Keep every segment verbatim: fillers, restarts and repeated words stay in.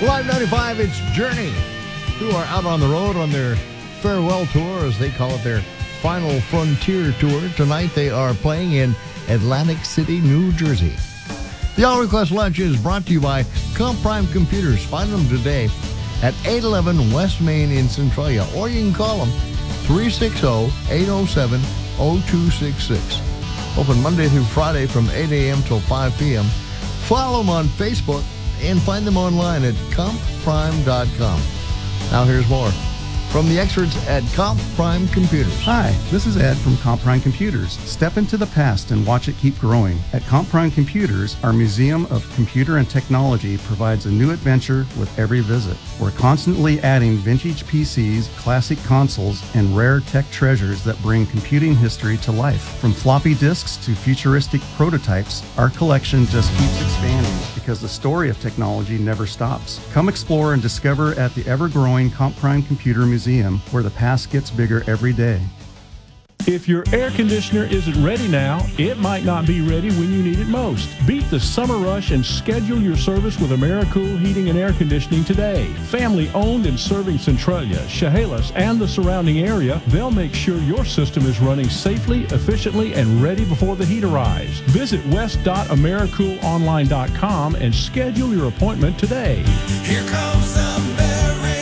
Live ninety-five, it's Journey, who are out on the road on their farewell tour, as they call it, their final frontier tour. Tonight they are playing in Atlantic City, New Jersey. The All Request Lunch is brought to you by Comp Prime Computers. Find them today at eight eleven West Main in Centralia, or you can call them three six zero, eight zero seven, zero two six six. Open Monday through Friday from eight a.m. till five p.m. Follow them on Facebook and find them online at comp prime dot com. Now here's more from the experts at Comp Prime Computers. Hi, this is Ed from Comp Prime Computers. Step into the past and watch it keep growing. At Comp Prime Computers, our Museum of Computer and Technology provides a new adventure with every visit. We're constantly adding vintage P Cs, classic consoles, and rare tech treasures that bring computing history to life. From floppy disks to futuristic prototypes, our collection just keeps expanding because the story of technology never stops. Come explore and discover at the ever-growing Comp Prime Computer Museum, where the past gets bigger every day. If your air conditioner isn't ready now, it might not be ready when you need it most. Beat the summer rush and schedule your service with AmeriCool Heating and Air Conditioning today. Family owned and serving Centralia, Chehalis, and the surrounding area, they'll make sure your system is running safely, efficiently, and ready before the heat arrives. Visit west dot americool online dot com and schedule your appointment today. Here comes AmeriCool.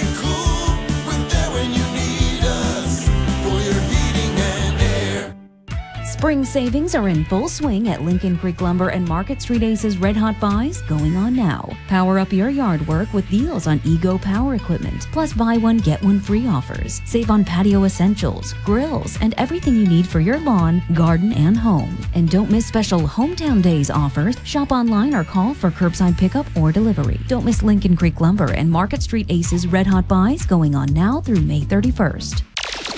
We're there when you need us for your heating and air. Spring savings are in full swing at Lincoln Creek Lumber and Market Street Ace's Red Hot Buys going on now. Power up your yard work with deals on Ego Power Equipment, plus buy one, get one free offers. Save on patio essentials, grills, and everything you need for your lawn, garden, and home. And don't miss special Hometown Days offers. Shop online or call for curbside pickup or delivery. Don't miss Lincoln Creek Lumber and Market Street Ace's Red Hot Buys going on now through May thirty-first.